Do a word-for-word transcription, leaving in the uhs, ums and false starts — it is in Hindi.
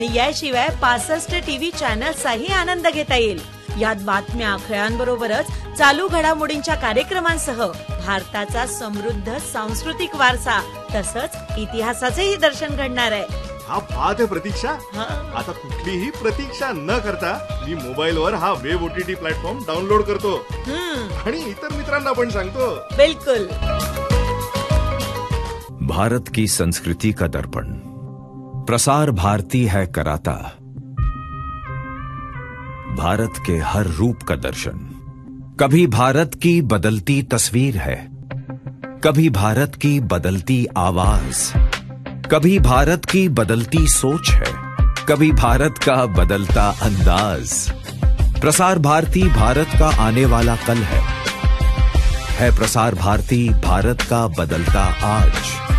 याशिवाय पासष्ट टीव्ही चॅनल्सचाही आनंद घेता येईल। यात बातम्या, खेळांबरोबरच चालू घडामोडींच्या कार्यक्रमांसह भारताचा समृद्ध सांस्कृतिक वारसा तसंच इतिहासाचेही दर्शन घडणार आहे। हा बात आहे प्रतीक्षा। आता कुठलीही प्रतीक्षा न करता मी मोबाईलवर हा वेब ओटीटी प्लॅटफॉर्म डाउनलोड करतो आणि इतर मित्रांना पण सांगतो। बिल्कुल। भारत की संस्कृति का दर्पण प्रसार भारती है कराता, भारत के हर रूप का दर्शन। कभी भारत की बदलती तस्वीर है, कभी भारत की बदलती आवाज, कभी भारत की बदलती सोच है, कभी भारत का बदलता अंदाज। प्रसार भारती भारत का आने वाला कल है, है प्रसार भारती भारत का बदलता आज।